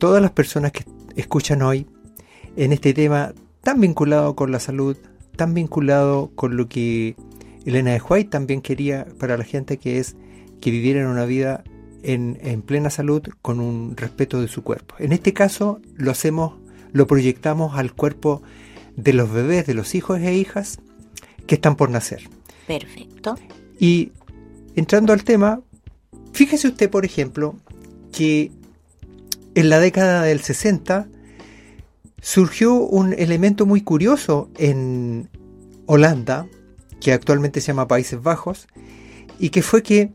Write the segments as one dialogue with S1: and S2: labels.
S1: todas las personas que escuchan hoy en este tema tan vinculado con la salud, tan vinculado con lo que Elena de White también quería para la gente, que es que vivieran una vida en plena salud con un respeto de su cuerpo. En este caso lo proyectamos al cuerpo de los bebés, de los hijos e hijas que están por nacer.
S2: Perfecto.
S1: Y entrando al tema, fíjese usted, por ejemplo, que en la década del 60 surgió un elemento muy curioso en Holanda, que actualmente se llama Países Bajos, y que fue que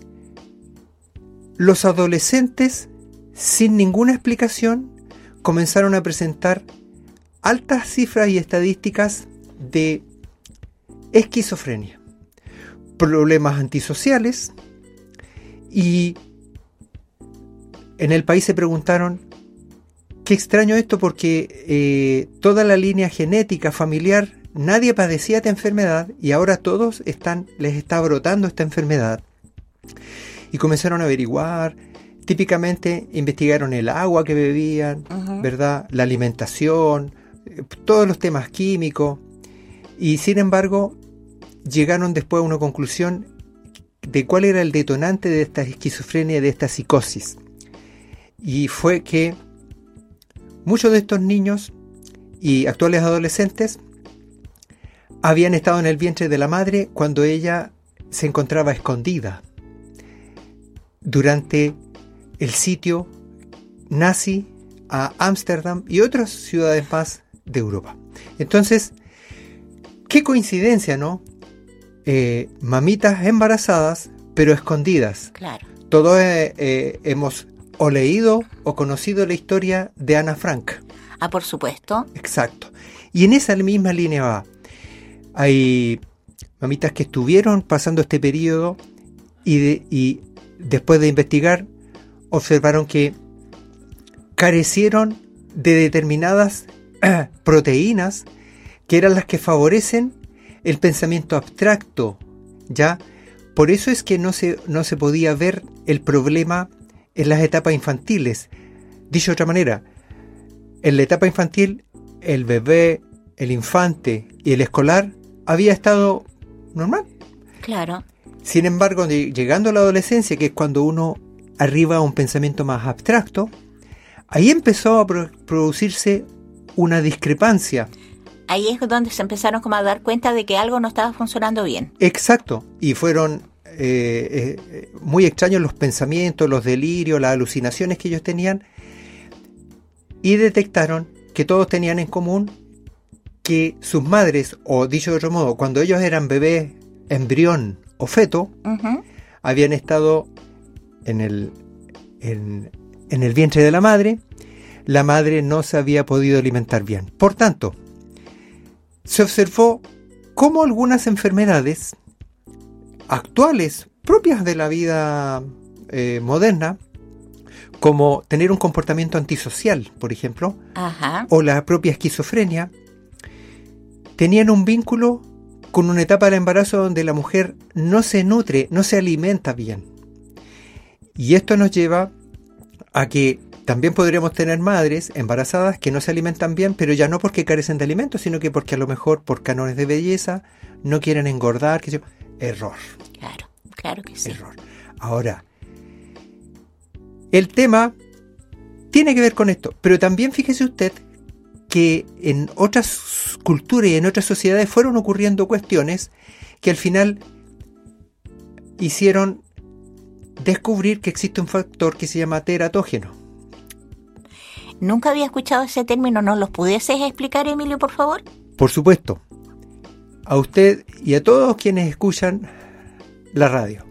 S1: los adolescentes, sin ninguna explicación, comenzaron a presentar altas cifras y estadísticas de esquizofrenia, problemas antisociales, y en el país se preguntaron: qué extraño esto, porque toda la línea genética familiar, nadie padecía esta enfermedad y ahora todos les está brotando esta enfermedad. Y comenzaron a averiguar, típicamente investigaron el agua que bebían, ¿verdad? La alimentación, todos los temas químicos, y sin embargo llegaron después a una conclusión de cuál era el detonante de esta esquizofrenia, de esta psicosis. Y fue que muchos de estos niños y actuales adolescentes habían estado en el vientre de la madre cuando ella se encontraba escondida durante el sitio nazi a Ámsterdam y otras ciudades más de Europa. Entonces, qué coincidencia, ¿no? Mamitas embarazadas, pero escondidas.
S2: Claro.
S1: Todos hemos o leído o conocido la historia de Ana Frank.
S2: Ah, por supuesto.
S1: Exacto. Y en esa misma línea va. Hay mamitas que estuvieron pasando este periodo y después de investigar observaron que carecieron de determinadas proteínas que eran las que favorecen el pensamiento abstracto, ¿ya? Por eso es que no se podía ver el problema en las etapas infantiles. Dicho de otra manera, en la etapa infantil, el bebé, el infante y el escolar había estado normal.
S2: Claro.
S1: Sin embargo, llegando a la adolescencia, que es cuando uno arriba a un pensamiento más abstracto, ahí empezó a producirse una discrepancia.
S2: Ahí es donde se empezaron como a dar cuenta de que algo no estaba funcionando bien.
S1: Exacto. Y fueron muy extraños los pensamientos, los delirios, las alucinaciones que ellos tenían, y detectaron que todos tenían en común que sus madres, o dicho de otro modo, cuando ellos eran bebés, embrión o feto, habían estado en el vientre de la madre no se había podido alimentar bien. Por tanto, se observó cómo algunas enfermedades actuales, propias de la vida moderna, como tener un comportamiento antisocial, por ejemplo, o la propia esquizofrenia, tenían un vínculo con una etapa del embarazo donde la mujer no se nutre, no se alimenta bien. Y esto nos lleva a que también podríamos tener madres embarazadas que no se alimentan bien, pero ya no porque carecen de alimentos, sino que porque a lo mejor por cánones de belleza no quieren engordar. Error.
S2: Claro que sí.
S1: Error. Ahora, el tema tiene que ver con esto, pero también fíjese usted que en otras culturas y en otras sociedades fueron ocurriendo cuestiones que al final hicieron descubrir que existe un factor que se llama teratógeno.
S2: Nunca había escuchado ese término. ¿Nos los pudieses explicar, Emilio, por favor?
S1: Por supuesto. A usted y a todos quienes escuchan la radio.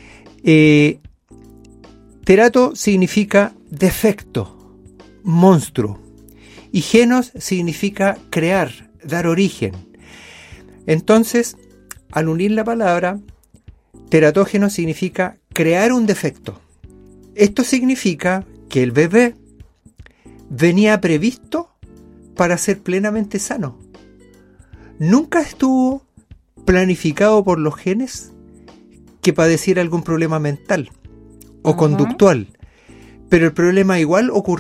S1: Terato significa defecto, monstruo. Y genos significa crear, dar origen. Entonces, al unir la palabra, teratógeno significa crear un defecto. Esto significa que el bebé venía previsto para ser plenamente sano. Nunca estuvo planificado por los genes que padeciera algún problema mental o conductual. Pero el problema igual